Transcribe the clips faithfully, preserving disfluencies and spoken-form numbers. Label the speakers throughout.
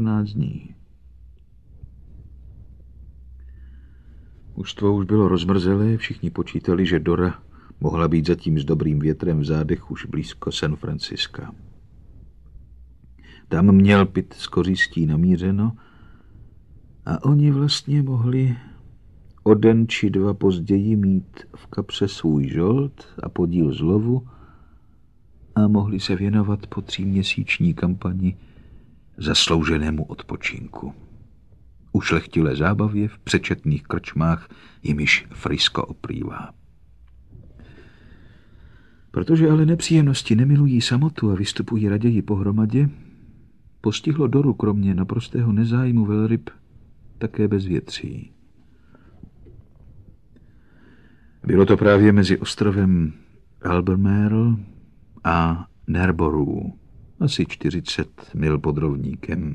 Speaker 1: dvanáct dní. Mužstvo už bylo rozmrzelé, všichni počítali, že Dora mohla být zatím s dobrým větrem v zádech už blízko San Franciska. Tam měl Pitt s kořistí namířeno a oni vlastně mohli o den či dva později mít v kapse svůj žolt a podíl z lovu a mohli se věnovat po tříměsíční kampani zaslouženému odpočinku. Ušlechtilé zábavě v přečetných krčmách, jimiž Frisco oplývá. Protože ale nepříjemnosti nemilují samotu a vystupují raději pohromadě, postihlo Doru kromě naprostého nezájmu velryb také bezvětří. Bylo to právě mezi ostrovem Albemarle a Narborough, asi čtyřicet mil pod rovníkem.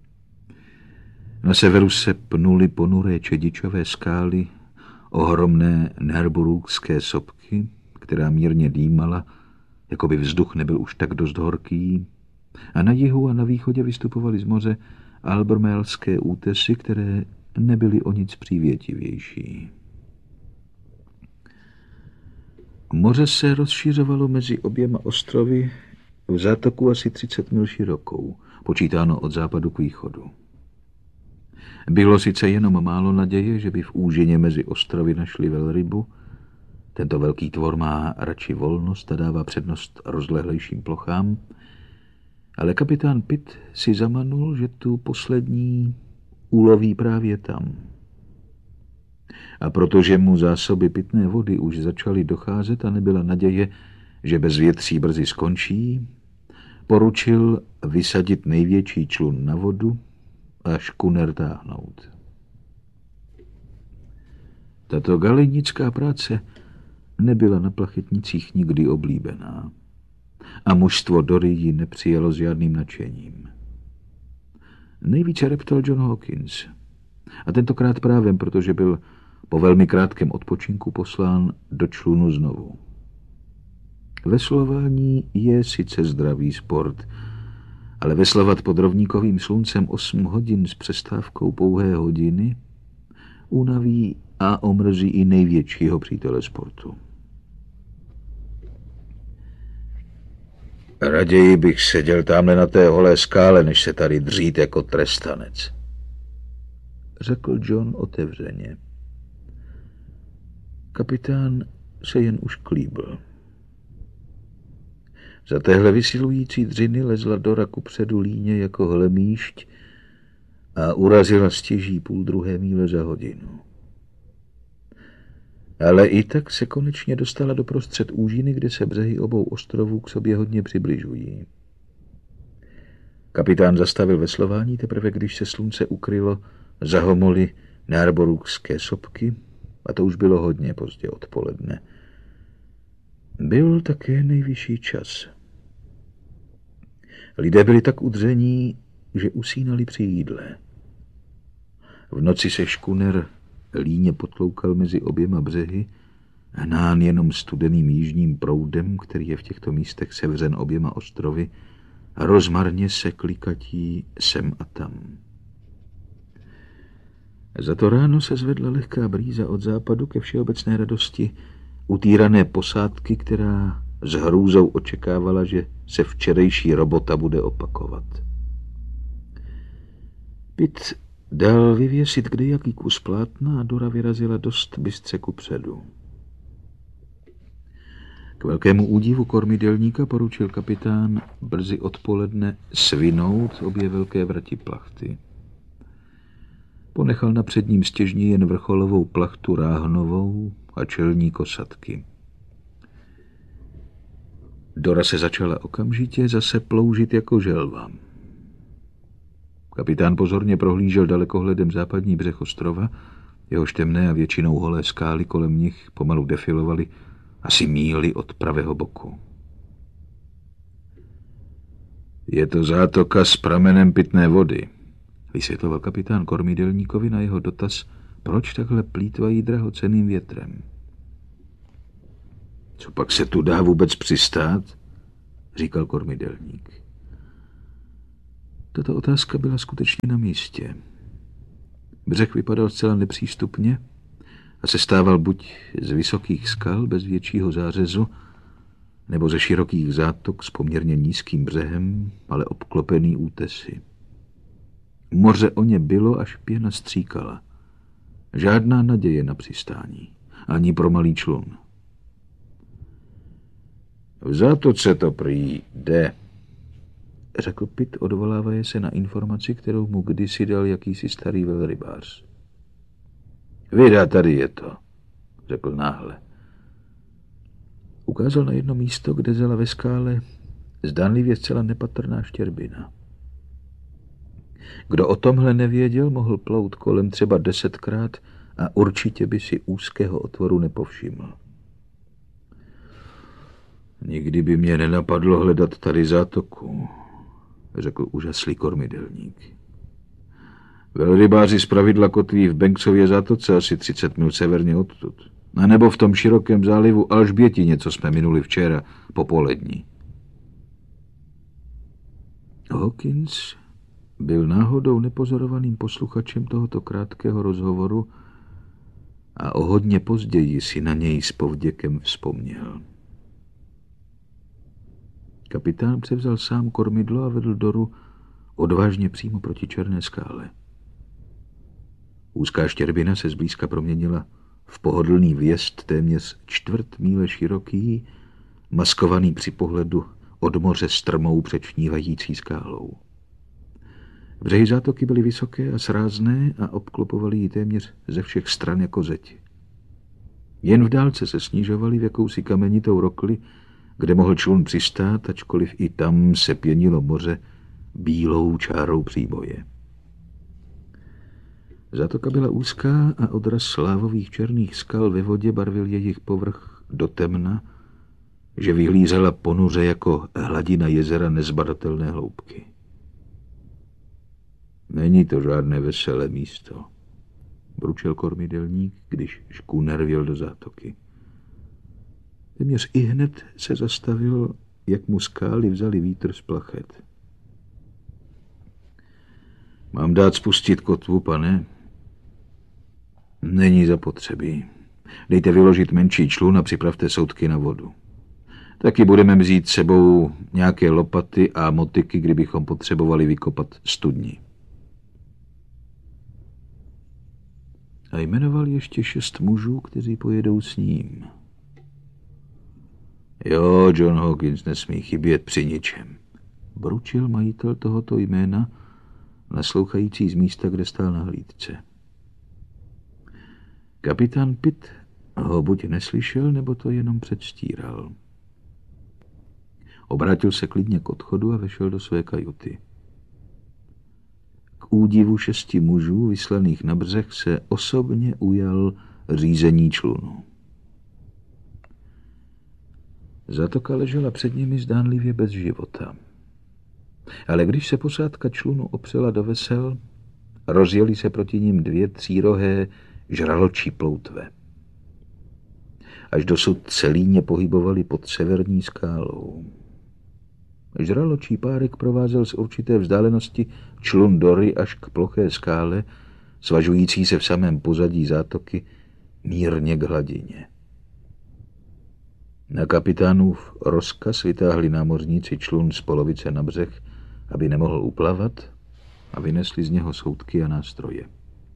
Speaker 1: Na severu se pnuly ponuré čedičové skály, ohromné Narboroughské sopky, která mírně dýmala, jako by vzduch nebyl už tak dost horký, a na jihu a na východě vystupovaly z moře albermélské útesy, které nebyly o nic přívětivější. Moře se rozšiřovalo mezi oběma ostrovy v zátoku asi třicet mil širokou, počítáno od západu k východu. Bylo sice jenom málo naděje, že by v úžině mezi ostrovy našli velrybu. Tento velký tvor má radši volnost a dává přednost rozlehlejším plochám, ale kapitán Pitt si zamanul, že tu poslední uloví právě tam. A protože mu zásoby pitné vody už začaly docházet a nebyla naděje, že bezvětří brzy skončí, poručil vysadit největší člun na vodu a škuner táhnout. Tato galenická práce nebyla na plachetnicích nikdy oblíbená a mužstvo Dory ji nepřijalo s žádným nadšením. Nejvíce reptal John Hawkins a tentokrát právem, protože byl po velmi krátkém odpočinku poslán do člunu znovu. Veslování je sice zdravý sport, ale veslovat pod rovníkovým sluncem osm hodin s přestávkou pouhé hodiny unaví a omrzí i největšího přítele sportu. Raději bych seděl tamhle na té holé skále, než se tady dřít jako trestanec, řekl John otevřeně. Kapitán se jen už klíbl. Za téhle vysilující dřiny lezla Dora kupředu líně jako hlemýšť a urazila stěží půl druhé míle za hodinu. Ale i tak se konečně dostala do prostřed úžiny, kde se břehy obou ostrovů k sobě hodně přibližují. Kapitán zastavil veslování teprve, když se slunce ukrylo za homoly Narboroughské sopky, a to už bylo hodně pozdě odpoledne. Byl také nejvyšší čas. Lidé byli tak udření, že usínali při jídle. V noci se škuner líně potloukal mezi oběma břehy, hnán jenom studeným jižním proudem, který je v těchto místech sevřen oběma ostrovy, a rozmarně se klikatí sem a tam. Za to ráno se zvedla lehká brýza od západu ke všeobecné radosti utírané posádky, která s hrůzou očekávala, že se včerejší robota bude opakovat. Pitt dal vyvěsit kdejaký kus plátna a Dora vyrazila dost bystře kupředu. K velkému údivu kormidelníka poručil kapitán brzy odpoledne svinout obě velké vrati plachty. Ponechal na předním stěžni jen vrcholovou plachtu ráhnovou a čelní kosatky. Dora se začala okamžitě zase ploužit jako želva. Kapitán pozorně prohlížel dalekohledem západní břeh ostrova, jehož temné a většinou holé skály kolem nich pomalu defilovaly asi míly od pravého boku. Je to zátoka s pramenem pitné vody, vysvětloval kapitán kormidelníkovi na jeho dotaz, proč takhle plýtvají drahocenným větrem. Co pak se tu dá vůbec přistát? Říkal kormidelník. Tato otázka byla skutečně na místě. Břeh vypadal zcela nepřístupně a sestával buď z vysokých skal bez většího zářezu, nebo ze širokých zátok s poměrně nízkým břehem, ale obklopený útesy. Moře o ně bylo, až pěna stříkala. Žádná naděje na přistání, ani pro malý člun. V zátoce to prý jde, řekl Pitt, odvolávaje se na informaci, kterou mu kdysi dal jakýsi starý velrybář. Vida, tady je to, řekl náhle. Ukázal na jedno místo, kde zela ve skále zdánlivě zcela nepatrná štěrbina. Kdo o tomhle nevěděl, mohl plout kolem třeba desetkrát a určitě by si úzkého otvoru nepovšiml. Nikdy by mě nenapadlo hledat tady zátoku, řekl úžaslý kormidelník. Velrybáři zpravidla kotví v Banksově zátoce asi třicet mil severně odtud. A nebo v tom širokém zálivu Alžbětině, co jsme minuli včera popolední. Hawkins byl náhodou nepozorovaným posluchačem tohoto krátkého rozhovoru a o hodně později si na něj s povděkem vzpomněl. Kapitán převzal sám kormidlo a vedl Doru odvážně přímo proti černé skále. Úzká štěrbina se zblízka proměnila v pohodlný vjezd téměř čtvrt míle široký, maskovaný při pohledu od moře strmou přečnívající skálou. Břehy zátoky byly vysoké a srázné a obklopovaly ji téměř ze všech stran jako zeď. Jen v dálce se snižovaly v jakousi kamenitou rokli, kde mohl člun přistát, ačkoliv i tam se pěnilo moře bílou čárou příboje. Zátoka byla úzká a odraz slávových černých skal ve vodě barvil jejich povrch do temna, že vyhlízela ponuře jako hladina jezera nezbadatelné hloubky. Není to žádné veselé místo, bručel kormidelník, když škůner vjel do zátoky. Téměř ihned se zastavil, jak mu skály vzali vítr z plachet. Mám dát spustit kotvu, pane? Není zapotřebí. Dejte vyložit menší člun a připravte soudky na vodu. Taky budeme vzít sebou nějaké lopaty a motyky, kdybychom potřebovali vykopat studni. A jmenoval ještě šest mužů, kteří pojedou s ním. Jo, John Hawkins nesmí chybět při ničem, bručil majitel tohoto jména, naslouchající z místa, kde stál na hlídce. Kapitán Pitt ho buď neslyšel, nebo to jenom předstíral. Obrátil se klidně k odchodu a vešel do své kajuty. K údivu šesti mužů vyslaných na břeh se osobně ujal řízení člunu. Zátoka ležela před nimi zdánlivě bez života. Ale když se posádka člunu opřela do vesel, rozjeli se proti ním dvě třírohé žraločí ploutve. Až dosud celíně pohybovali pod severní skálou. Žraločí párek provázel z určité vzdálenosti člun Dory až k ploché skále, svažující se v samém pozadí zátoky mírně k hladině. Na kapitánův rozkaz vytáhli námořníci člun z polovice na břeh, aby nemohl uplavat, a vynesli z něho soudky a nástroje.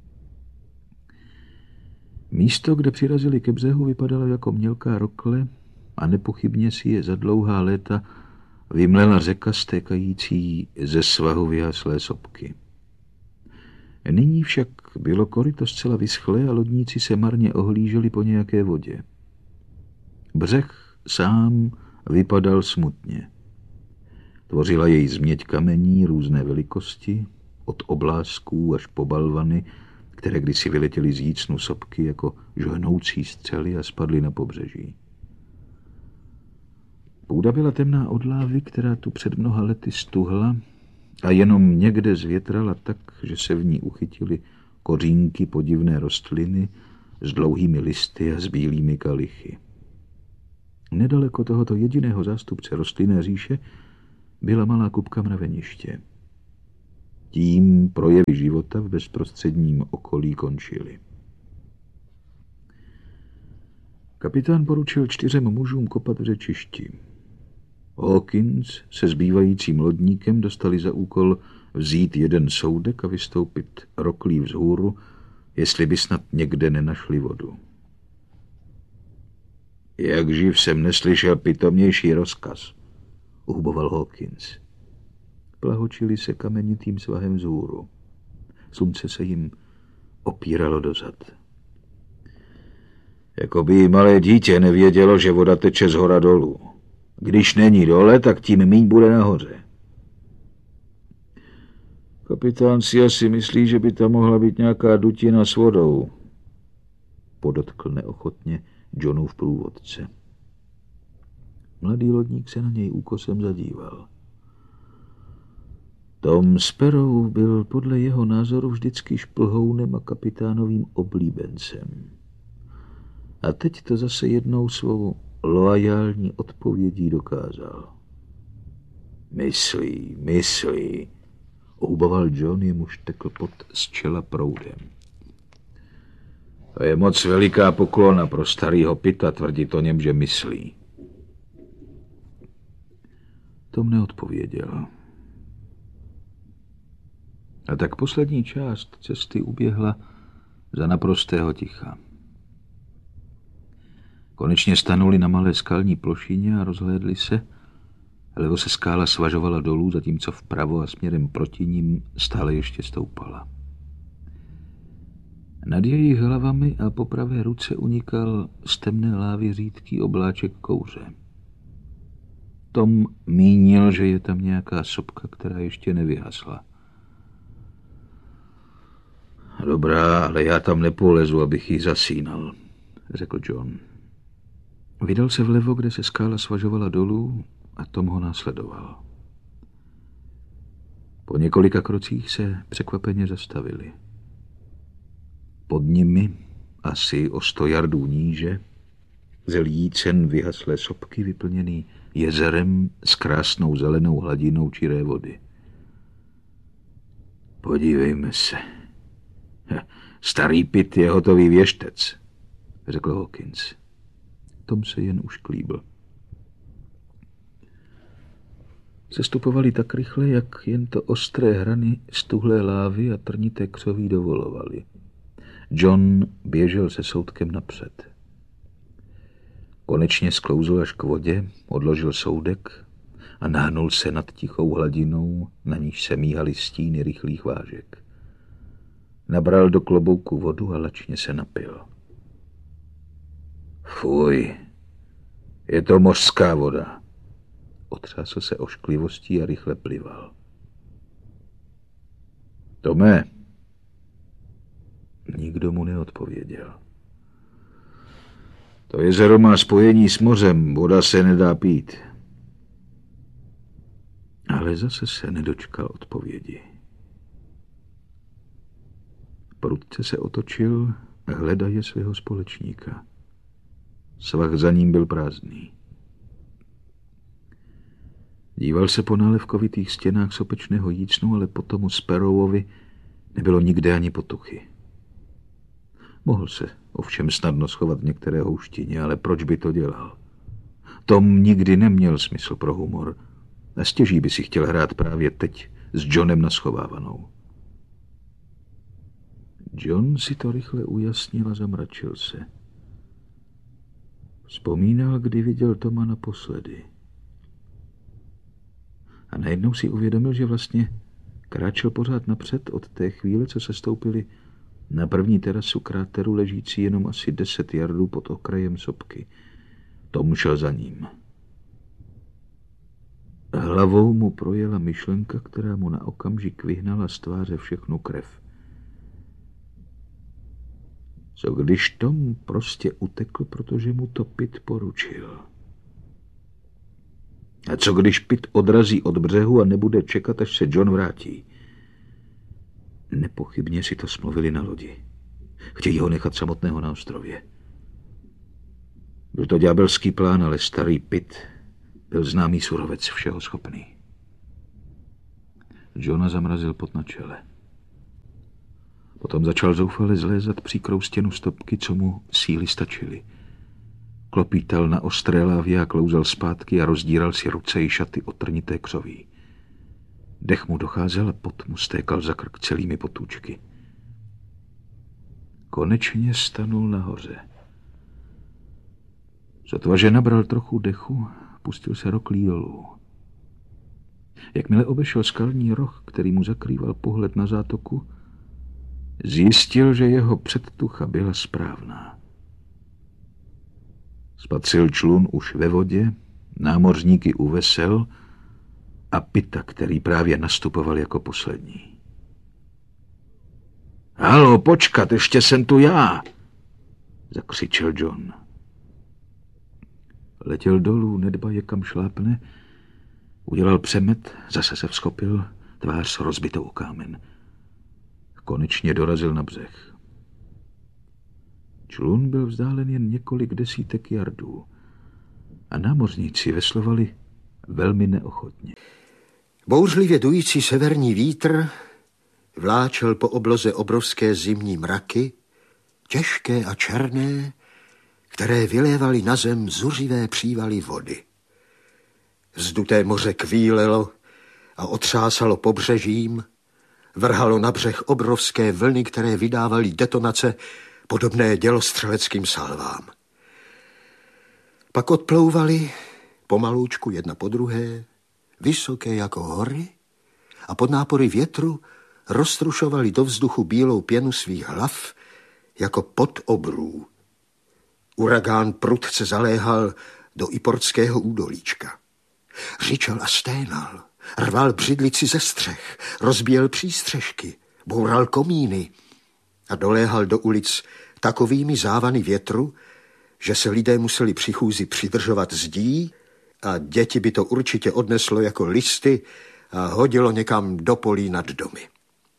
Speaker 1: Místo, kde přirazili ke břehu, vypadalo jako mělká rokle a nepochybně si je za dlouhá léta vymlela řeka stékající ze svahu vyhaslé sopky. Nyní však bylo koryto zcela vyschlé a lodníci se marně ohlíželi po nějaké vodě. Břeh sám vypadal smutně. Tvořila jej změť kamení různé velikosti, od oblázků až po balvany, které kdysi vyletěly z jícnu sopky jako žhnoucí střely a spadly na pobřeží. Půda byla temná od lávy, která tu před mnoha lety stuhla a jenom někde zvětrala tak, že se v ní uchytily kořínky podivné rostliny s dlouhými listy a s bílými kalichy. Nedaleko tohoto jediného zástupce rostlinné říše byla malá kupka mraveniště. Tím projevy života v bezprostředním okolí končily. Kapitán poručil čtyřem mužům kopat v řečišti. Hawkins se zbývajícím lodníkem dostali za úkol vzít jeden soudek a vystoupit roklí vzhůru, jestli by snad někde nenašli vodu. Jak živ jsem neslyšel pitomnější rozkaz, uhuboval Hawkins. Plahočili se kamenitým svahem vzhůru. Slunce se jim opíralo dozad. Jakoby malé dítě nevědělo, že voda teče z hora dolů. Když není dole, tak tím míň bude nahoře. Kapitán si asi myslí, že by tam mohla být nějaká dutina s vodou, podotkl neochotně Johnův průvodce. Mladý lodník se na něj úkosem zadíval. Tom Sparrow byl podle jeho názoru vždycky šplhounem a kapitánovým oblíbencem. A teď to zase jednou svou loajální odpovědí dokázal. Myslí, myslí, uhuboval John, jemuž tekl pot z čela proudem. To je moc veliká poklona pro starýho Pita tvrdit o něm, že myslí. Tom neodpověděl. A tak poslední část cesty uběhla za naprostého ticha. Konečně stanuli na malé skalní plošině a rozhlédli se. Levo se skála svažovala dolů, zatímco vpravo a směrem proti ním stále ještě stoupala. Nad jejich hlavami a po pravé ruce unikal z temné lávy řídký obláček kouře. Tom mínil, že je tam nějaká sopka, která ještě nevyhasla. Dobrá, ale já tam nepolezu, abych ji zasínal, řekl John. Vydal se vlevo, kde se skála svažovala dolů, a Tom ho následoval. Po několika krocích se překvapeně zastavili. Pod nimi, asi o sto jardů níže, zel jícen vyhaslé sopky vyplněný jezerem s krásnou zelenou hladinou čiré vody. Podívejme se. Starý Pit je hotový věštec, řekl Hawkins. Tom se jen ušklíbl. Sestupovali tak rychle, jak jen to ostré hrany stuhlé lávy a trnité křoví dovolovali. John běžel se soudkem napřed. Konečně sklouzl až k vodě, odložil soudek a nahnul se nad tichou hladinou, na níž se míhaly stíny rychlých vážek. Nabral do klobouku vodu a lačně se napil. Fuj, je to mořská voda. Otřásl se ošklivostí a rychle plival. Tome. Nikdo mu neodpověděl. To jezero má spojení s mořem, voda se nedá pít. Ale zase se nedočkal odpovědi. Prudce se otočil a hledaje svého společníka. Svah za ním byl prázdný. Díval se po nálevkovitých stěnách sopečného jícnu, ale po tomu Sparrowovi nebylo nikde ani potuchy. Mohl se ovšem snadno schovat v některé houštině, ale proč by to dělal? Tom nikdy neměl smysl pro humor a stěží by si chtěl hrát právě teď s Johnem na schovávanou. John si to rychle ujasnil a zamračil se. Vzpomínal, kdy viděl Toma naposledy. A najednou si uvědomil, že vlastně kráčel pořád napřed od té chvíle, co se stoupili na první terasu kráteru, ležící jenom asi deset jardů pod okrajem sopky. Tom šel za ním. Hlavou mu projela myšlenka, která mu na okamžik vyhnala z tváře všechnu krev. Co když Tom prostě utekl, protože mu to Pit poručil? A co když Pit odrazí od břehu a nebude čekat, až se John vrátí? Nepochybně si to smluvili na lodi. Chtějí ho nechat samotného na ostrově. Byl to ďábelský plán, ale starý Pit byl známý surovec, všeho schopný. Johna zamrazil pot na čele. Potom začal zoufale zlézat příkrou stěnu stopky, co mu síly stačily. Klopítal na ostré lávě a klouzal zpátky a rozdíral si ruce i šaty od trnité křoví. Dech mu docházel a pot mu stékal za krk celými potůčky. Konečně stanul nahoře. Sotva, že nabral trochu dechu, pustil se roklí dolů. Jakmile obešel skalní roh, který mu zakrýval pohled na zátoku, zjistil, že jeho předtucha byla správná. Spatřil člun už ve vodě, námořníky u vesel a Pita, který právě nastupoval jako poslední. Halo, počkat, ještě jsem tu já, zakřičel John. Letěl dolů, nedbaje kam šlápne, udělal přemet, zase se vzchopil, tvář rozbitou o kámen. Konečně dorazil na břeh. Člun byl vzdálen jen několik desítek jardů a námořníci veslovali velmi neochotně.
Speaker 2: Bouřlivě dující severní vítr vláčel po obloze obrovské zimní mraky, těžké a černé, které vylévaly na zem zuřivé přívaly vody. Vzduté moře kvílelo a otřásalo pobřežím, vrhalo na břeh obrovské vlny, které vydávaly detonace podobné dělostřeleckým salvám. Pak odplouvaly pomaloučku jedna po druhé, vysoké jako hory, a pod nápory větru roztrušovali do vzduchu bílou pěnu svých hlav jako pod obrů. Uragán prudce zaléhal do Iportského údolíčka. Řičel a sténal, rval břidlici ze střech, rozbíjel přístřešky, boural komíny a doléhal do ulic takovými závany větru, že se lidé museli při chůzi přidržovat zdí a děti by to určitě odneslo jako listy a hodilo někam do polí nad domy.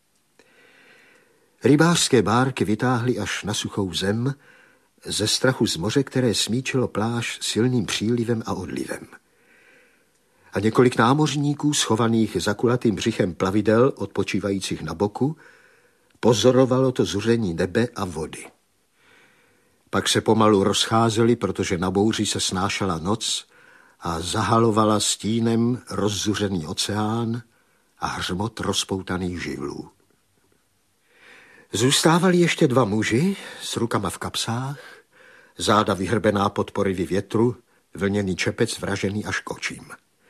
Speaker 2: Rybářské bárky vytáhly až na suchou zem ze strachu z moře, které smíčilo pláž silným přílivem a odlivem. A několik námořníků, schovaných za kulatým břichem plavidel, odpočívajících na boku, pozorovalo to zuření nebe a vody. Pak se pomalu rozcházeli, protože na bouři se snášela noc a zahalovala stínem rozzuřený oceán a hřmot rozpoutaných živlů. Zůstávali ještě dva muži s rukama v kapsách, záda vyhrbená pod porivy větru, vlněný čepec vražený až k očím.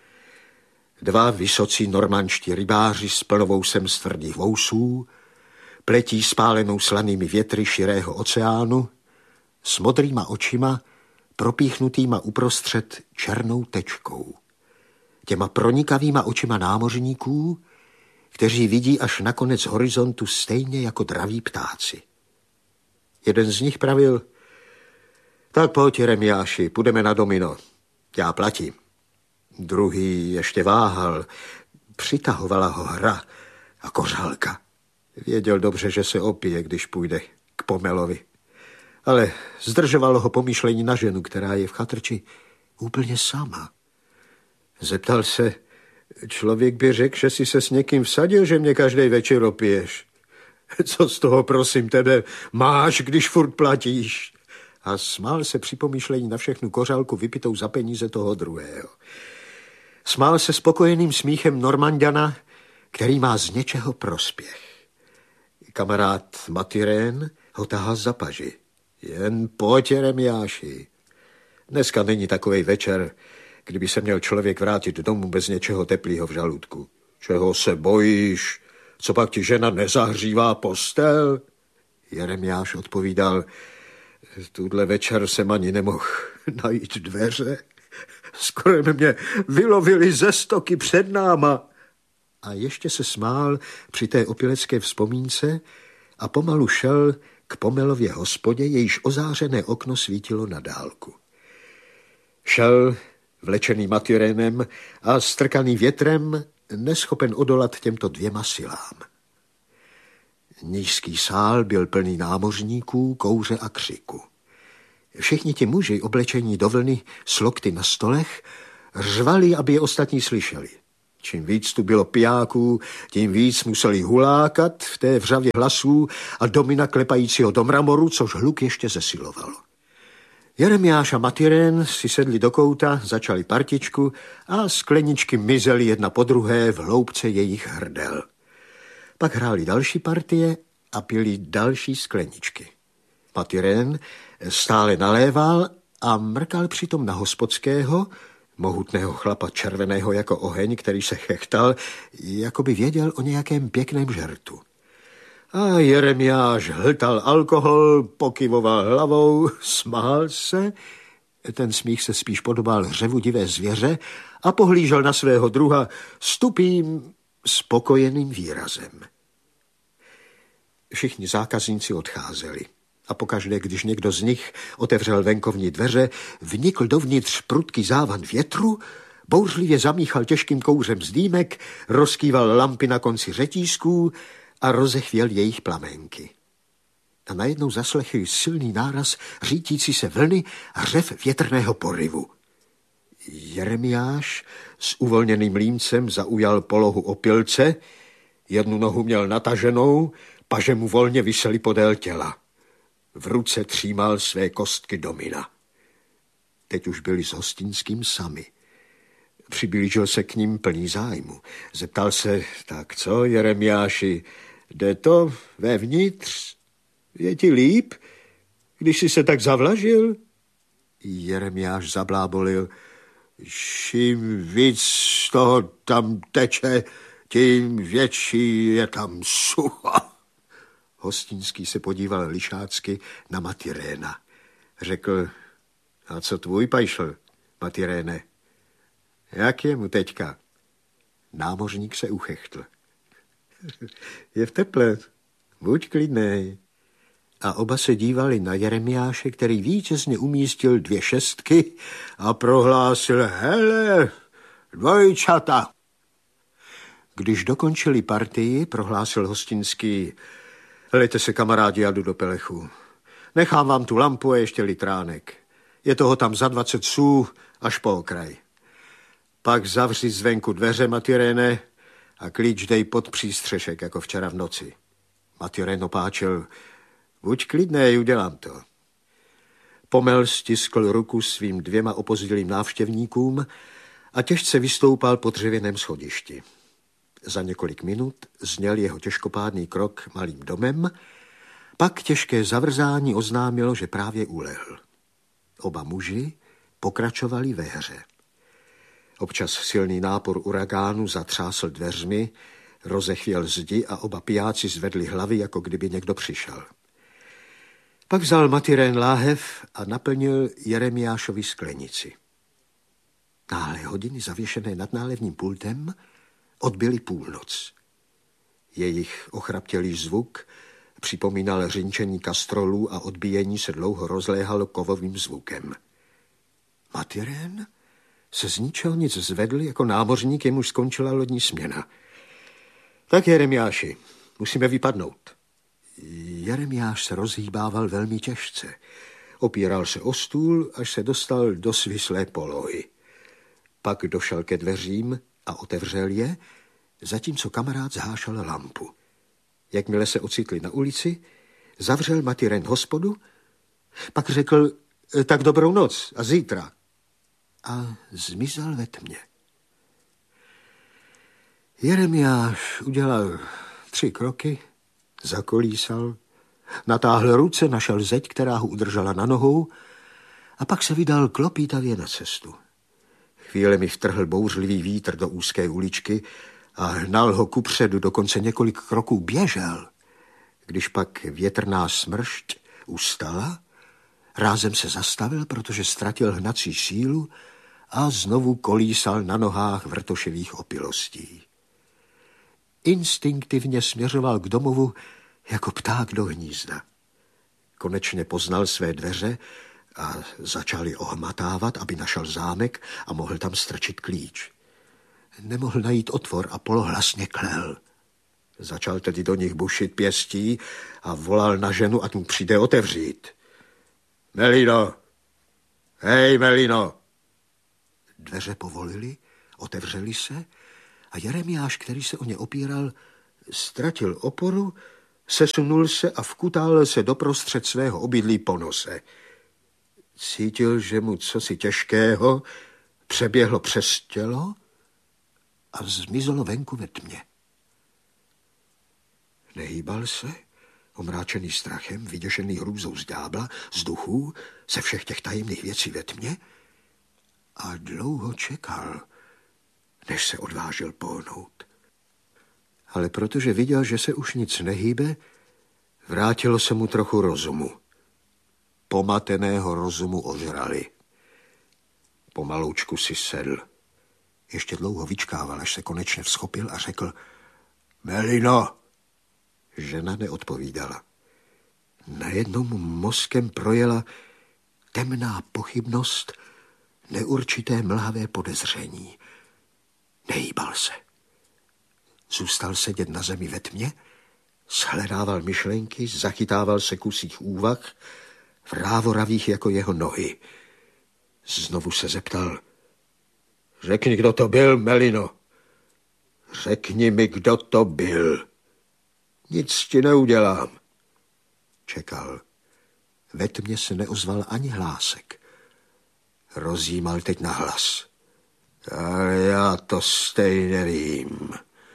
Speaker 2: Dva vysocí normanští rybáři s plnovou sem z tvrdých vousů, pletí spálenou slanými větry širého oceánu, s modrýma očima, propíchnutýma uprostřed černou tečkou. Těma pronikavýma očima námořníků, kteří vidí až na konec horizontu stejně jako draví ptáci. Jeden z nich pravil: tak pojď, Jeremiáši, půjdeme na domino, já platím. Druhý ještě váhal, přitahovala ho hra a kořálka. Věděl dobře, že se opije, když půjde k Pomelovi. Ale zdržovalo ho pomýšlení na ženu, která je v chatrči úplně sama. Zeptal se: člověk by řekl, že jsi se s někým vsadil, že mě každý večer opiješ. Co z toho, prosím tebe, máš, když furt platíš? A smál se při pomýšlení na všechnu kořálku vypitou za peníze toho druhého. Smál se spokojeným smíchem Normanďana, který má z něčeho prospěch. Kamarád Matyrén ho tahal za paži. Jen pojď, Jeremiáši. Dneska není takovej večer, kdyby se měl člověk vrátit domů bez něčeho teplého v žaludku. Čeho se bojíš? Co pak ti žena nezahřívá postel? Jeremiáš odpovídal: tuhle večer jsem ani nemohl najít dveře. Skoro mě vylovili ze stoky před náma. A ještě se smál při té opilecké vzpomínce a pomalu šel k Pomelově hospodě, jejíž ozářené okno svítilo na dálku. Šel vlečený Matyrénem a strkaný větrem, neschopen odolat těmto dvěma silám. Nízký sál byl plný námořníků, kouře a křiku. Všichni ti muži, oblečení do vlny, s lokty na stolech, řvali, aby je ostatní slyšeli. Čím víc tu bylo pijáků, tím víc museli hulákat v té vřavě hlasů a domina klepajícího do mramoru, což hluk ještě zesilovalo. Jeremiáš a Matyrén si sedli do kouta, začali partičku a skleničky mizely jedna po druhé v hloubce jejich hrdel. Pak hráli další partie a pili další skleničky. Matyrén stále naléval a mrkal přitom na hospodského, mohutného chlapa červeného jako oheň, který se chechtal, jako by věděl o nějakém pěkném žertu. A Jeremiáš hltal alkohol, pokyvoval hlavou, smál se, ten smích se spíš podobal hřevu divé zvěře a pohlížel na svého druha s tupým, spokojeným výrazem. Všichni zákazníci odcházeli a pokaždé, když někdo z nich otevřel venkovní dveře, vnikl dovnitř prudký závan větru, bouřlivě zamíchal těžkým kouřem z dýmek, rozkýval lampy na konci řetízků a rozechvěl jejich plamenky. A najednou zaslechli silný náraz řítící se vlny a řev větrného poryvu. Jeremiáš s uvolněným límcem zaujal polohu opilce, jednu nohu měl nataženou, paže mu volně visely podél těla. V ruce třímal své kostky domina. Teď už byli s hostinským sami. Přiblížil se k ním plný zájmu. Zeptal se, tak co, Jeremiáši, jde to vevnitř? Je ti líp, když jsi se tak zavlažil? Jeremiáš zablábolil, čím víc z toho tam teče, tím větší je tam sucho. Hostinský se podíval lišácky na Matyréna. Řekl, a co tvůj pajšl, Matyréne? Jak je mu teďka? Námořník se uchechtl. Je v teple, buď klidnej. A oba se dívali na Jeremiáše, který vítězně umístil dvě šestky a prohlásil, hele, dvojčata. Když dokončili partii, prohlásil hostinský, helejte se, kamarádi, já jdu do Pelechu. Nechám vám tu lampu a ještě litránek. Je toho tam za dvacet sů až po okraj. Pak zavři zvenku dveře, Matyréne, a klíč dej pod přístřešek, jako včera v noci. Matyrén opáčil, buď klidnej, udělám to. Pomel stiskl ruku svým dvěma opozdilým návštěvníkům a těžce vystoupal po dřevěném schodišti. Za několik minut zněl jeho těžkopádný krok malým domem, pak těžké zavrzání oznámilo, že právě ulehl. Oba muži pokračovali ve hře. Občas silný nápor uragánu zatřásl dveřmi, rozechvěl zdi a oba pijáci zvedli hlavy, jako kdyby někdo přišel. Pak vzal Matyrén láhev a naplnil Jeremiášovi sklenici. Náhle hodiny zavěšené nad nálevním pultem odbyly půlnoc. Jejich ochraptělý zvuk připomínal řinčení kastrolů a odbíjení se dlouho rozléhalo kovovým zvukem. Matyrén se z ničeho nic zvedl jako námořník, jemuž skončila lodní směna. Tak, Jeremiáši, musíme vypadnout. Jeremiáš se rozhýbával velmi těžce. Opíral se o stůl, až se dostal do svislé polohy. Pak došel ke dveřím a otevřel je, zatímco kamarád zhášel lampu. Jakmile se ocitli na ulici, zavřel Matyrén hospodu, pak řekl, tak dobrou noc a zítra. A zmizel ve tmě. Jeremiáš udělal tři kroky, zakolísal, natáhl ruce, našel zeď, která ho udržela na nohou, a pak se vydal klopítavě na cestu. Chvílemi vtrhl bouřlivý vítr do úzké uličky a hnal ho kupředu, dokonce několik kroků běžel. Když pak větrná smršť ustala, rázem se zastavil, protože ztratil hnací sílu a znovu kolísal na nohách vrtošivých opilostí. Instinktivně směřoval k domovu jako pták do hnízda. Konečně poznal své dveře a začal je ohmatávat, aby našel zámek a mohl tam strčit klíč. Nemohl najít otvor a polohlasně klel. Začal tedy do nich bušit pěstí a volal na ženu, ať mu přijde otevřít. Melino! Hej, Melino! Dveře povolily, otevřely se a Jeremiáš, který se o ně opíral, ztratil oporu, sesunul se a vkutál se doprostřed svého obydlí po nose. Cítil, že mu cosi těžkého přeběhlo přes tělo a zmizelo venku ve tmě. Nehýbal se, omráčený strachem, vyděšený hrůzou z ďábla, z duchů, ze všech těch tajemných věcí ve tmě, a dlouho čekal, než se odvážil pohnout. Ale protože viděl, že se už nic nehýbe, vrátilo se mu trochu rozumu. Pomateného rozumu ožrali. Pomaloučku si sedl. Ještě dlouho vyčkával, až se konečně vzchopil a řekl: Melino! Žena neodpovídala. Najednou mu mozkem projela temná pochybnost, neurčité mlhavé podezření. Nehýbal se. Zůstal sedět na zemi ve tmě, shledával myšlenky, zachytával se kusích úvah, vrávoravých jako jeho nohy. Znovu se zeptal: Řekni, kdo to byl, Melino. Řekni mi, kdo to byl. Nic ti neudělám. Čekal. Ve tmě se neozval ani hlásek. Rozjímal teď nahlas. Ale já to stejně vím.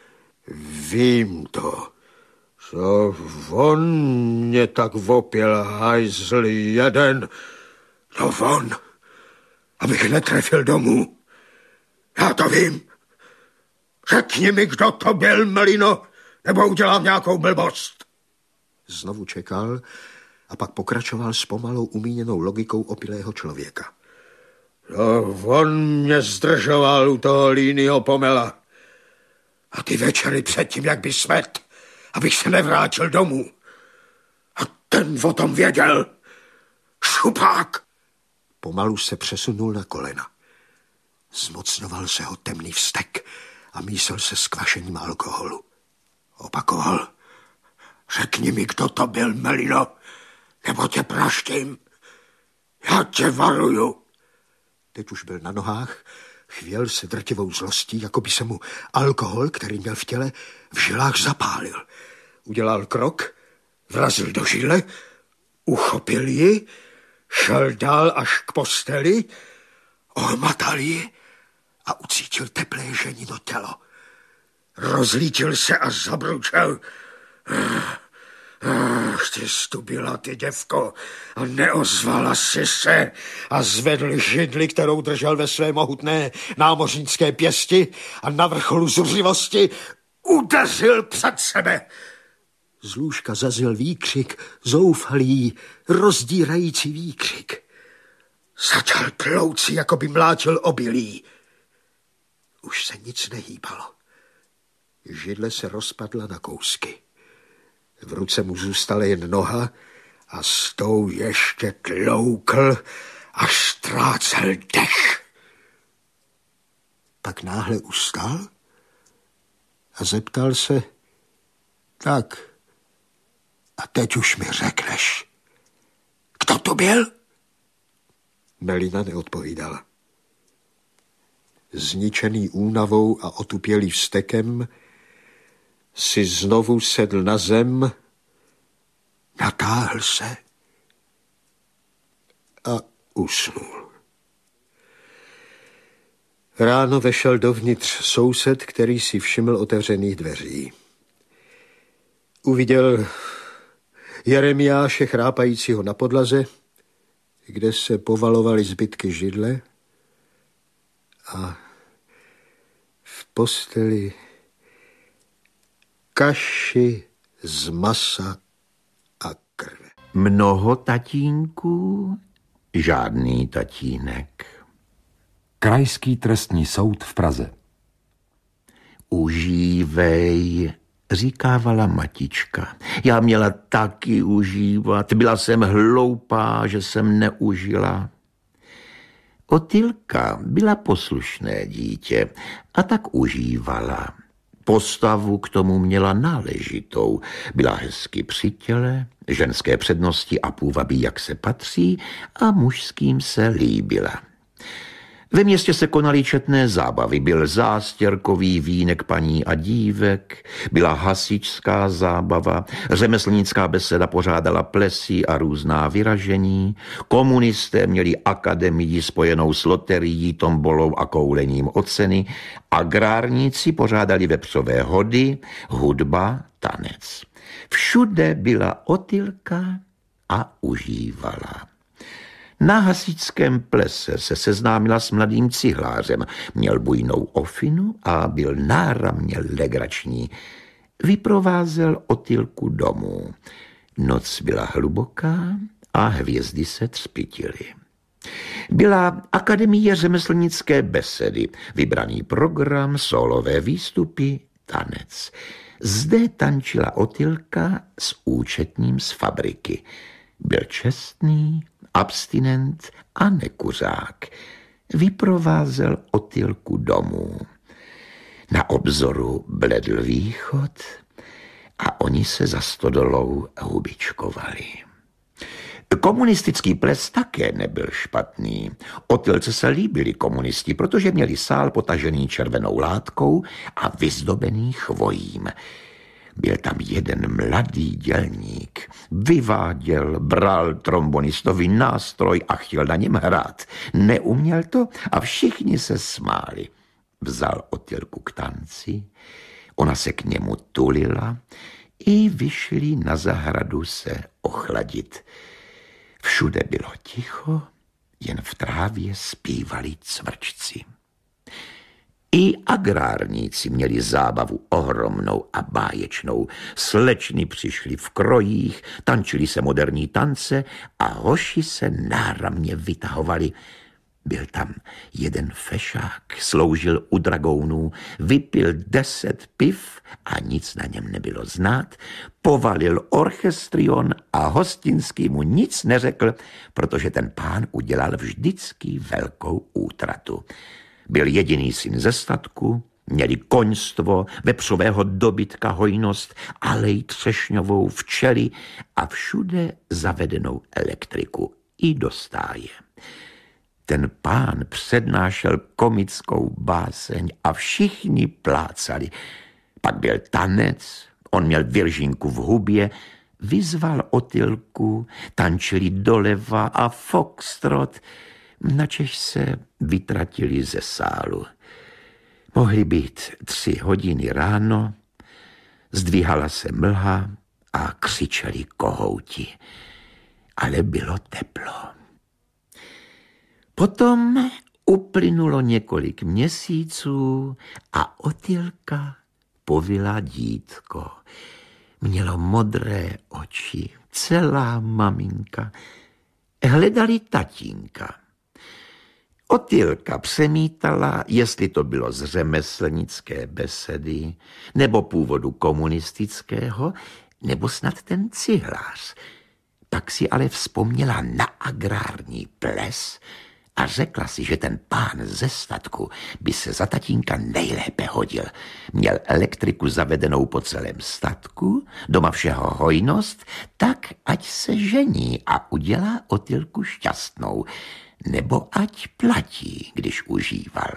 Speaker 2: Vím to. Co on mě tak vopěl, hajzl jeden. No on, abych netrefil domů. Já to vím. Řekni mi, kdo to byl, Melino, nebo udělám nějakou blbost. Znovu čekal a pak pokračoval s pomalou umíněnou logikou opilého člověka. No, on mě zdržoval u toho línýho pomela. A ty večery předtím, jak by smet, abych se nevrátil domů. A ten o tom věděl. Šupák! Pomalu se přesunul na kolena. Zmocňoval se ho temný vztek a mísel se s kvašením alkoholu. Opakoval: Řekni mi, kdo to byl, Melino, nebo tě praštím. Já tě varuju. Teď už byl na nohách, chvěl se drtivou zlostí, jako by se mu alkohol, který měl v těle, v žilách zapálil. Udělal krok, vrazil do žile, uchopil ji, šel dál až k posteli, ohmatal ji a ucítil teplé ženino tělo. Rozlítil se a zabručel: Ach, ty stubila, ty děvko, a neozvala si se, a zvedl židli, kterou držel ve své mohutné námořnické pěsti, a na vrcholu zuřivosti udeřil před sebe. Z lůžka zazněl výkřik, zoufalý, rozdírající výkřik. Začal tlouci, jako by mlátil obilí. Už se nic nehýbalo. Židle se rozpadla na kousky. V ruce mu zůstala jen noha a s tou ještě tloukl, až ztrácel dech. Pak náhle ustal a zeptal se: Tak, a teď už mi řekneš, kdo to byl? Melina neodpovídala. Zničený únavou a otupělý vztekem si znovu sedl na zem, natáhl se a usnul. Ráno vešel dovnitř soused, který si všiml otevřených dveří. Uviděl Jeremiáše chrápajícího na podlaze, kde se povalovaly zbytky židle, a v posteli kaši z masa a krve.
Speaker 3: Mnoho tatínků, žádný tatínek.
Speaker 4: Krajský trestní soud v Praze.
Speaker 3: Užívej, říkávala matička. Já měla taky užívat. Byla jsem hloupá, že jsem neužila. Otylka byla poslušné dítě a tak užívala. Postavu k tomu měla náležitou. Byla hezky při těle, ženské přednosti a půvabí, jak se patří, a mužským se líbila. Ve městě se konaly četné zábavy. Byl zástěrkový vínek paní a dívek, byla hasičská zábava, řemeslnická beseda pořádala plesy a různá vyražení, komunisté měli akademii spojenou s loterií, tombolou a koulením o ceny, agrárníci pořádali vepřové hody, hudba, tanec. Všude byla Otýlka a užívala. Na hasičském plese se seznámila s mladým cihlářem. Měl bujnou ofinu a byl náramně legrační. Vyprovázel Otýlku domů. Noc byla hluboká a hvězdy se třpytily. Byla akademie řemeslnické besedy, vybraný program, solové výstupy, tanec. Zde tančila Otýlka s účetním z fabriky. Byl čestný, abstinent a nekuřák. Vyprovázel Otýlku domů. Na obzoru bledl východ a oni se za stodolou hubičkovali. Komunistický ples také nebyl špatný. Otýlce se líbili komunisti, protože měli sál potažený červenou látkou a vyzdobený chvojím. Byl tam jeden mladý dělník. Vyváděl, bral trombonistový nástroj a chtěl na něm hrát. Neuměl to a všichni se smáli. Vzal Otýlku k tanci, ona se k němu tulila i vyšli na zahradu se ochladit. Všude bylo ticho, jen v trávě zpívali cvrčci. I agrárníci měli zábavu ohromnou a báječnou. Slečny přišly v krojích, tančili se moderní tance a hoši se náramně vytahovali. Byl tam jeden fešák, sloužil u dragounů, vypil deset piv a nic na něm nebylo znát, povalil orchestrion a Hostinský mu nic neřekl, protože ten pán udělal vždycky velkou útratu. Byl jediný syn ze statku, měli koňstvo, vepřového dobytka hojnost, alej třešňovou, včely a všude zavedenou elektriku i do stáje. Ten pán přednášel komickou báseň a všichni plácali. Pak byl tanec, on měl viržinku v hubě, vyzval Otýlku, tančili doleva a foxtrot, načež se vytratili ze sálu. Mohly být tři hodiny ráno, zdvíhala se mlha a křičeli kohouti, ale bylo teplo. Potom uplynulo několik měsíců a Otýlka povila dítko. Mělo modré oči, celá maminka. Hledali tatínka. Otýlka přemítala, jestli to bylo z řemeslnické besedy, nebo původu komunistického, nebo snad ten cihlář. Pak si ale vzpomněla na agrární ples a řekla si, že ten pán ze statku by se za tatínka nejlépe hodil. Měl elektriku zavedenou po celém statku, doma všeho hojnost, tak ať se žení a udělá Otýlku šťastnou, nebo ať platí, když užíval.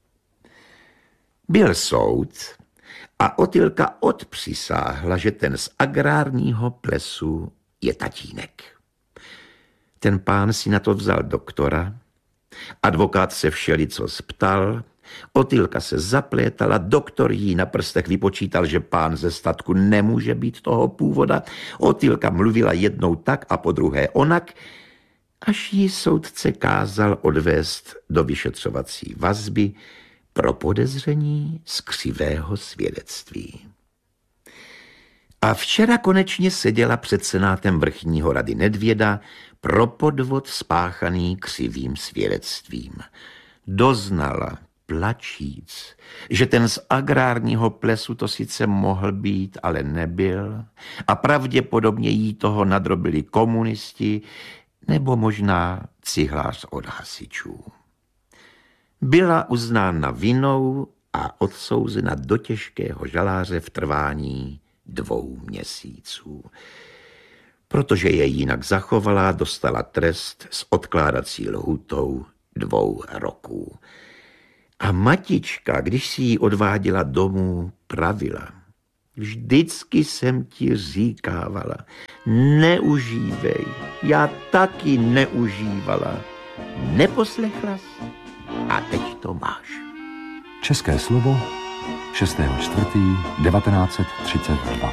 Speaker 3: Byl soud a Otýlka odpřisáhla, že ten z agrárního plesu je tatínek. Ten pán si na to vzal doktora, advokát se všelico sptal, Otýlka se zaplétala, doktor jí na prstech vypočítal, že pán ze statku nemůže být toho původa, Otýlka mluvila jednou tak a po druhé onak, až jí soudce kázal odvést do vyšetřovací vazby pro podezření z křivého svědectví. A včera konečně seděla před senátem vrchního rady Nedvěda pro podvod spáchaný křivým svědectvím. Doznala, plačíc, že ten z agrárního plesu to sice mohl být, ale nebyl, a pravděpodobně jí toho nadrobili komunisti, nebo možná cihlář od hasičů. Byla uznána vinou a odsouzena do těžkého žaláře v trvání dvou měsíců. Protože je jinak zachovala, dostala trest s odkládací lhůtou dvou roků. A matička, když si ji odváděla domů, pravila. Vždycky jsem ti říkávala, neužívej, já taky neužívala. Neposlechla jsi a teď to máš.
Speaker 4: České slovo šestého čtvrtého devatenáct set třicet dva.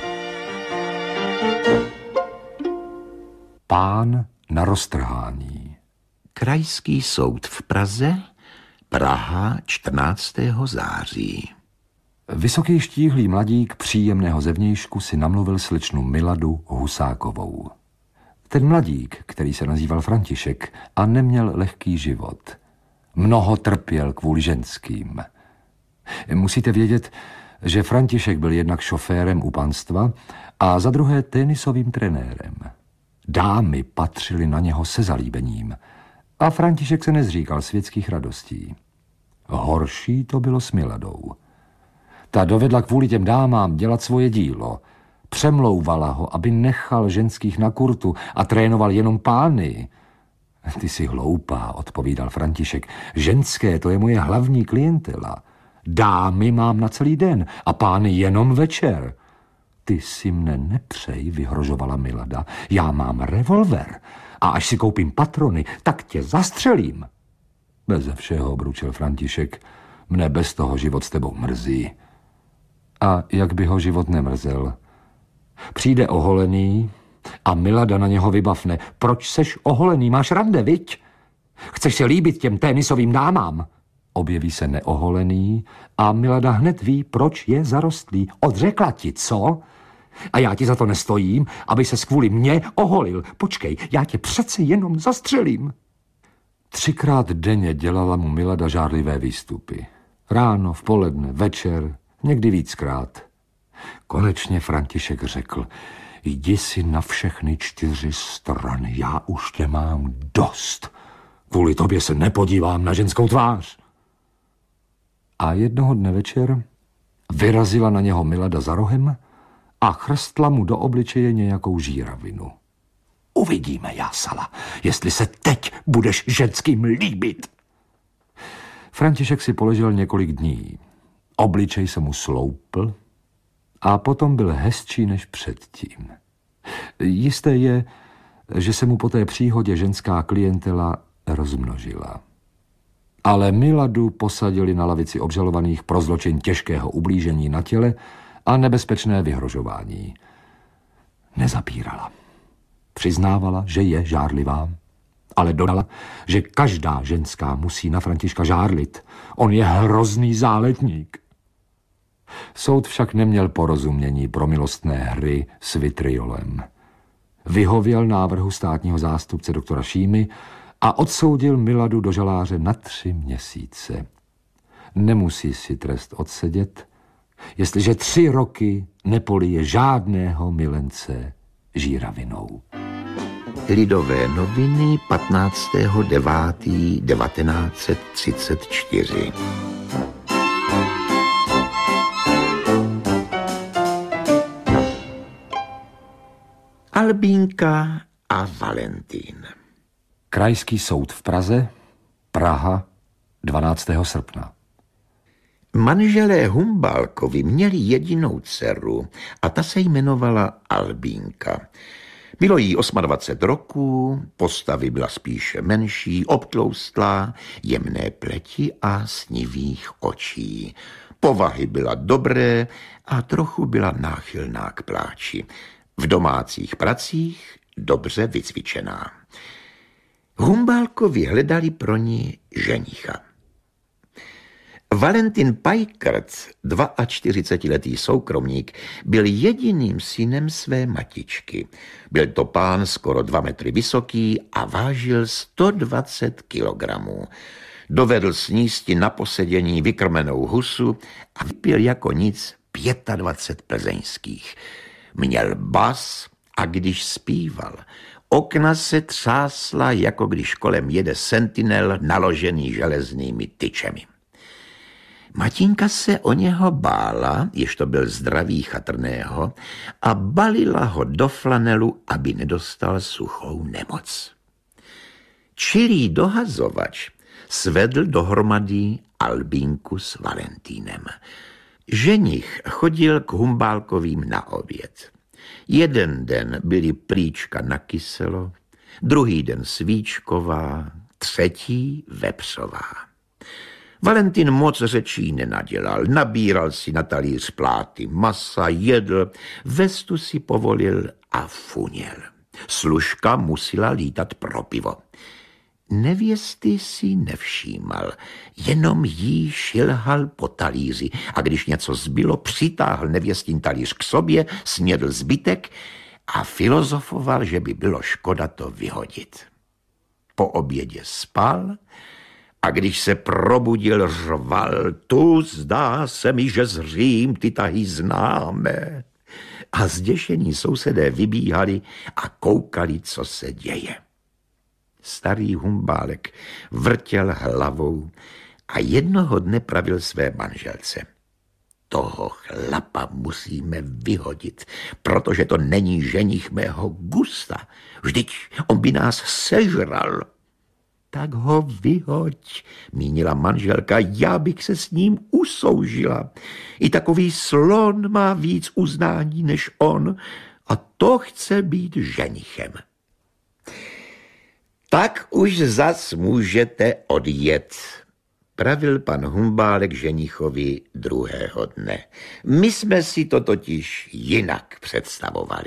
Speaker 4: Pán na roztrhání.
Speaker 3: Krajský soud v Praze, Praha, čtrnáctého září.
Speaker 4: Vysoký štíhlý mladík příjemného zevnějšku si namluvil slečnu Miladu Husákovou. Ten mladík, který se nazýval František a neměl lehký život, mnoho trpěl kvůli ženským. Musíte vědět, že František byl jednak šoférem u panstva a za druhé tenisovým trenérem. Dámy patřily na něho se zalíbením a František se nezříkal světských radostí. Horší to bylo s Miladou. Ta dovedla kvůli těm dámám dělat svoje dílo. Přemlouvala ho, aby nechal ženských na kurtu a trénoval jenom pány. Ty jsi hloupá, odpovídal František. Ženské, to je moje hlavní klientela. Dámy mám na celý den a pány jenom večer. Ty si mne nepřej, vyhrožovala Milada. Já mám revolver a až si koupím patrony, tak tě zastřelím. Beze všeho, bručil František. Mne bez toho život s tebou mrzí. A jak by ho život nemrzel? Přijde oholený a Milada na něho vybavne. Proč seš oholený? Máš rande, viď? Chceš se líbit těm tenisovým dámám? Objeví se neoholený a Milada hned ví, proč je zarostlý. Odřekla ti, co? A já ti za to nestojím, aby se kvůli mně oholil. Počkej, já tě přece jenom zastřelím. Třikrát denně dělala mu Milada žárlivé výstupy. Ráno, v poledne, večer, někdy víckrát. Konečně František řekl, jdi si na všechny čtyři strany, já už tě mám dost. Kvůli tobě se nepodívám na ženskou tvář. A jednoho dne večer vyrazila na něho Milada za rohem a chrstla mu do obličeje nějakou žíravinu. Uvidíme, jásala, jestli se teď budeš ženským líbit. František si poležel několik dní. Obličej se mu sloupl a potom byl hezčí než předtím. Jisté je, že se mu po té příhodě ženská klientela rozmnožila. Ale Miladu posadili na lavici obžalovaných pro zločin těžkého ublížení na těle a nebezpečné vyhrožování. Nezapírala. Přiznávala, že je žárlivá, ale dodala, že každá ženská musí na Františka žárlit. On je hrozný záletník. Soud však neměl porozumění pro milostné hry s vitriolem. Vyhověl návrhu státního zástupce doktora Šímy a odsoudil Miladu do žaláře na tři měsíce. Nemusí si trest odsedět, jestliže tři roky nepolije žádného milence žíravinou.
Speaker 3: Lidové noviny patnáctého devátého devatenáct set třicet čtyři. Albínka a Valentín.
Speaker 4: Krajský soud v Praze, Praha, dvanáctého srpna.
Speaker 3: Manželé Humbálkovi měli jedinou dceru a ta se jmenovala Albínka. Bylo jí dvacet osm roků, postavy byla spíše menší, obtloustlá, jemné pleti a snivých očí. Povahy byla dobré a trochu byla náchylná k pláči. V domácích pracích dobře vycvičená. Humbálkovi hledali pro ní ženicha. Valentin Pajkrt, čtyřicetiletý soukromník, byl jediným synem své matičky. Byl to pán skoro dva metry vysoký a vážil sto dvacet kilogramů. Dovedl snísti na posedění vykrmenou husu a vypil jako nic dvacet pět plzeňských. Měl bas a když zpíval, okna se třásla, jako když kolem jede sentinel naložený železnými tyčemi. Matinka se o něho bála, jež to byl zdravý chatrného, a balila ho do flanelu, aby nedostal suchou nemoc. Čilý dohazovač svedl dohromady Albínku s Valentínem. Ženich chodil k Humbálkovým na oběd. Jeden den byli plíčka na kyselo, druhý den svíčková, třetí vepřová. Valentín moc řečí nenadělal, nabíral si na talíř pláty masa, jedl, vestu si povolil a funěl. Služka musela lítat pro pivo. Nevěsty si nevšímal, jenom jí šilhal po talíři a když něco zbylo, přitáhl nevěstin talíř k sobě, snědl zbytek a filozofoval, že by bylo škoda to vyhodit. Po obědě spal a když se probudil, řval: tu zdá se mi, že zřím ty tahy známe. A zděšení sousedé vybíhali a koukali, co se děje. Starý Humbálek vrtěl hlavou a jednoho dne pravil své manželce: toho chlapa musíme vyhodit, protože to není ženich mého gusta. Vždyť on by nás sežral. Tak ho vyhoď, mínila manželka, já bych se s ním usoužila. I takový slon má víc uznání než on a to chce být ženichem. Tak už zas můžete odjet, pravil pan Humbálek ženichovi druhého dne. My jsme si to totiž jinak představovali.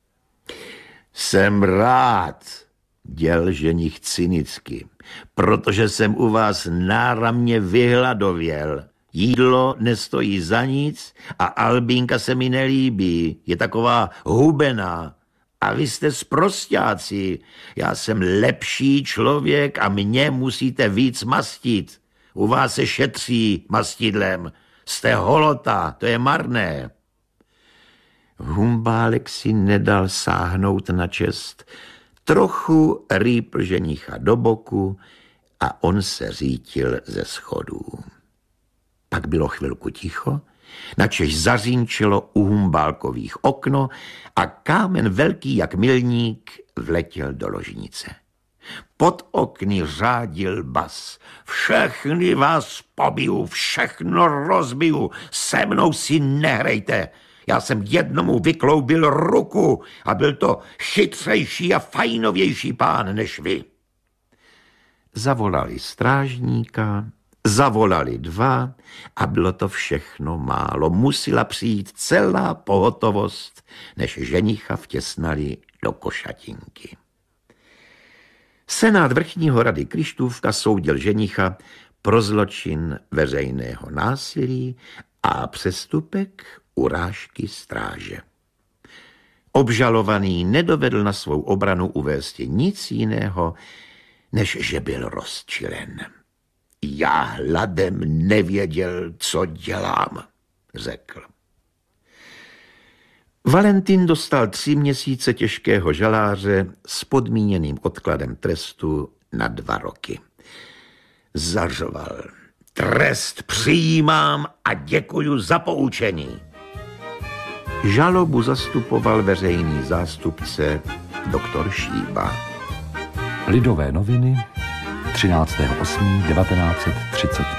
Speaker 3: Jsem rád, děl ženich cynicky, protože jsem u vás náramně vyhladověl. Jídlo nestojí za nic a Albínka se mi nelíbí, je taková hubená. A vy jste sprosťáci, já jsem lepší člověk a mě musíte víc mastit. U vás se šetří mastidlem, jste holota, to je marné. Humbálek si nedal sáhnout na čest, trochu rýpl ženicha do boku a on se řítil ze schodů. Pak bylo chvilku ticho, načež zařínčilo u Humbálkových okno a kámen velký jak milník vletěl do ložnice. Pod okny řádil bas: všechny vás pobiju, všechno rozbiju, se mnou si nehrejte. Já jsem jednomu vykloubil ruku a byl to chytřejší a fajnovější pán než vy. Zavolali strážníka, zavolali dva a bylo to všechno málo. Musela přijít celá pohotovost, než ženicha vtěsnali do košatinky. Senát vrchního rady Krištůvka soudil ženicha pro zločin veřejného násilí a přestupek urážky stráže. Obžalovaný nedovedl na svou obranu uvést nic jiného, než že byl rozčilen. Já hladem nevěděl, co dělám, řekl. Valentín dostal tři měsíce těžkého žaláře s podmíněným odkladem trestu na dva roky. Zařval: trest přijímám a děkuju za poučení. Žalobu zastupoval veřejný zástupce doktor Šíba.
Speaker 4: Lidové noviny třináctého osmého devatenáct set třicet pět.